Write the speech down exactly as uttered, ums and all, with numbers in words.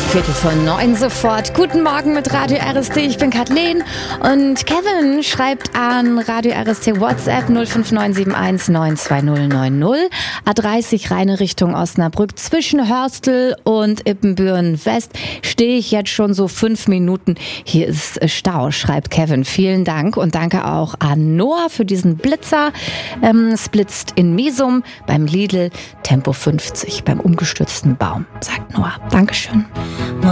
Viertel von neun sofort. Guten Morgen mit Radio R S T. Ich bin Kathleen und Kevin schreibt an Radio R S T WhatsApp null fünf neun sieben eins neun zwei null neun null. A dreißig reine Richtung Osnabrück. Zwischen Hörstel und Ippenbüren West stehe ich jetzt schon so fünf Minuten. Hier ist Stau, schreibt Kevin. Vielen Dank und danke auch an Noah für diesen Blitzer. Ähm, es blitzt in Mesum beim Lidl Tempo fünfzig beim umgestürzten Baum, sagt Noah. Dankeschön.